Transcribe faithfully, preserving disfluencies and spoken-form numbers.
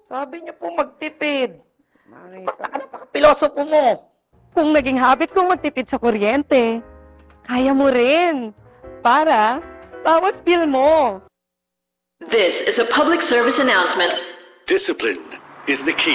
Sabi niyo po magtipid. Ba't napaka-pilosopo mo? Kung naging habit kong magtipid sa kuryente, kaya mo rin. Para, bawas bill mo. This is a public service announcement. Discipline is the key.